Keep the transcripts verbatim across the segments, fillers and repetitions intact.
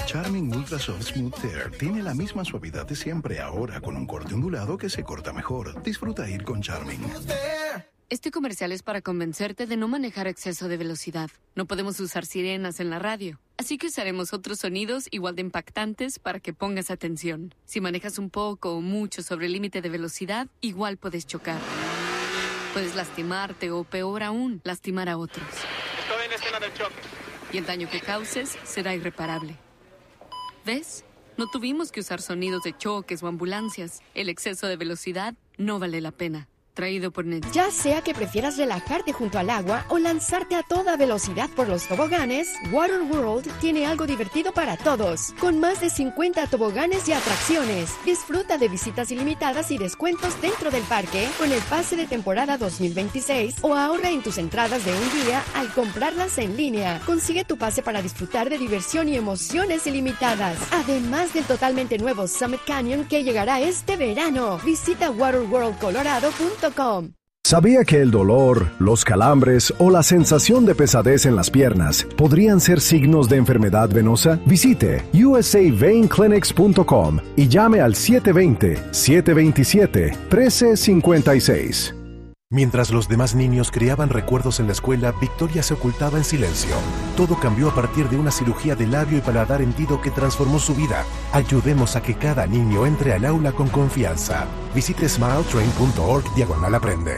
Charming Ultra Soft Smooth Tear tiene la misma suavidad de siempre, ahora con un corte ondulado que se corta mejor. Disfruta ir con Charming. Este comercial es para convencerte de no manejar a exceso de velocidad. No podemos usar sirenas en la radio, así que usaremos otros sonidos igual de impactantes para que pongas atención. Si manejas un poco o mucho sobre el límite de velocidad, igual puedes chocar. Puedes lastimarte o, peor aún, lastimar a otros. Estoy en escena del choque. Y el daño que causes será irreparable. ¿Ves? No tuvimos que usar sonidos de choques o ambulancias. El exceso de velocidad no vale la pena. Traído por Net. Ya sea que prefieras relajarte junto al agua o lanzarte a toda velocidad por los toboganes, Water World tiene algo divertido para todos. Con más de cincuenta toboganes y atracciones. Disfruta de visitas ilimitadas y descuentos dentro del parque con el pase de temporada dos mil veintiséis o ahorra en tus entradas de un día al comprarlas en línea. Consigue tu pase para disfrutar de diversión y emociones ilimitadas. Además del totalmente nuevo Summit Canyon que llegará este verano. Visita water world colorado punto com. ¿Sabía que el dolor, los calambres o la sensación de pesadez en las piernas podrían ser signos de enfermedad venosa? Visite u s a vein clinics punto com y llame al siete dos cero, siete dos siete, uno tres cinco seis. Mientras los demás niños creaban recuerdos en la escuela, Victoria se ocultaba en silencio. Todo cambió a partir de una cirugía de labio y paladar hendido que transformó su vida. Ayudemos a que cada niño entre al aula con confianza. Visite smiletrain punto org diagonal aprende.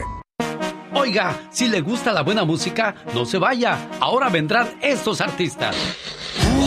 Oiga, si le gusta la buena música, no se vaya. Ahora vendrán estos artistas.